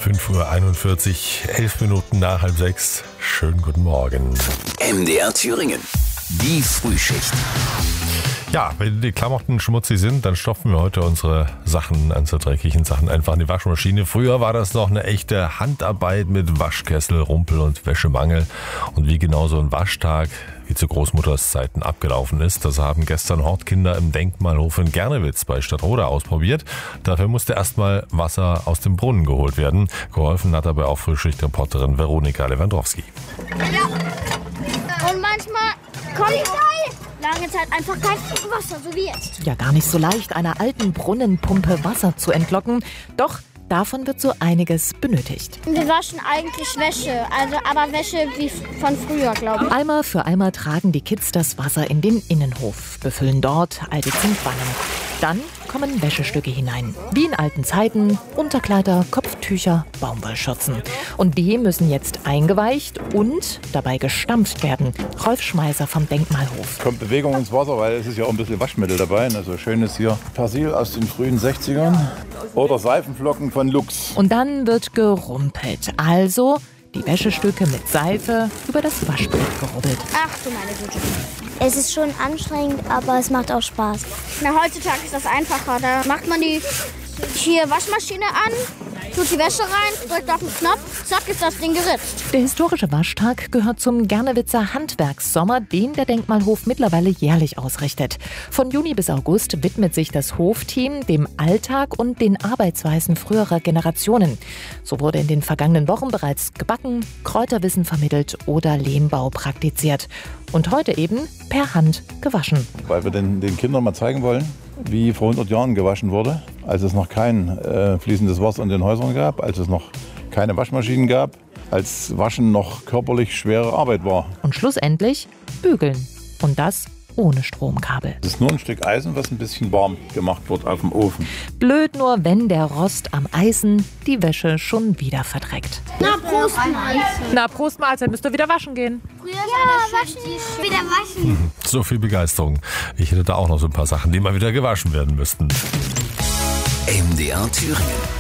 5:41 Uhr, 11 Minuten nach 5:30. Schönen guten Morgen. MDR Thüringen. Die Frühschicht. Ja, wenn die Klamotten schmutzig sind, dann stopfen wir heute unsere Sachen, unsere dreckigen Sachen einfach in die Waschmaschine. Früher war das noch eine echte Handarbeit mit Waschkessel, Rumpel und Wäschemangel. Und wie genau so ein Waschtag wie zu Großmutters Zeiten abgelaufen ist, das haben gestern Hortkinder im Denkmalhof in Gernewitz bei Stadtroda ausprobiert. Dafür musste erstmal Wasser aus dem Brunnen geholt werden. Geholfen hat dabei auch Frühschichtreporterin Veronika Lewandowski. Ja. Und manchmal kommt lange Zeit einfach kein Wasser, so wie jetzt. Ja, gar nicht so leicht, einer alten Brunnenpumpe Wasser zu entlocken. Doch davon wird so einiges benötigt. Wir waschen eigentlich Wäsche, aber Wäsche wie von früher, glaube ich. Eimer für Eimer tragen die Kids das Wasser in den Innenhof, befüllen dort alte Zinkwannen. Dann kommen Wäschestücke hinein. Wie in alten Zeiten, Unterkleider, Kopftücher, Baumwollschürzen. Und die müssen jetzt eingeweicht und dabei gestampft werden. Rolf Schmeißer vom Denkmalhof. Kommt Bewegung ins Wasser, weil es ist ja auch ein bisschen Waschmittel dabei. Also schönes hier Persil aus den frühen 60ern oder Seifenflocken von Lux. Und dann wird gerumpelt. Also die Wäschestücke mit Seife über das Waschbrett gerubbelt. Ach du meine Güte. Es ist schon anstrengend, aber es macht auch Spaß. Na, heutzutage ist das einfacher. Da macht man die Waschmaschine an, tut die Wäsche rein, drückt auf den Knopf, zack, ist das Ding geritzt. Der historische Waschtag gehört zum Gernewitzer Handwerkssommer, den der Denkmalhof mittlerweile jährlich ausrichtet. Von Juni bis August widmet sich das Hofteam dem Alltag und den Arbeitsweisen früherer Generationen. So wurde in den vergangenen Wochen bereits gebacken, Kräuterwissen vermittelt oder Lehmbau praktiziert. Und heute eben per Hand gewaschen. Weil wir den Kindern mal zeigen wollen, wie vor 100 Jahren gewaschen wurde, als es noch kein fließendes Wasser in den Häusern gab, als es noch keine Waschmaschinen gab, als Waschen noch körperlich schwere Arbeit war. Und schlussendlich bügeln. Und das ohne Stromkabel. Es ist nur ein Stück Eisen, was ein bisschen warm gemacht wird auf dem Ofen. Blöd nur, wenn der Rost am Eisen die Wäsche schon wieder verdreckt. Na, Prost, Mahlzeit. Na, Prost Mahlzeit, müsst ihr wieder waschen gehen? Wieder waschen. So viel Begeisterung. Ich hätte da auch noch so ein paar Sachen, die mal wieder gewaschen werden müssten. MDR Thüringen.